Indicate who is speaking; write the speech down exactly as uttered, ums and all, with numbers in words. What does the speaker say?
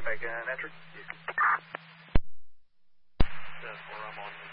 Speaker 1: to make an entry?
Speaker 2: That's where I'm on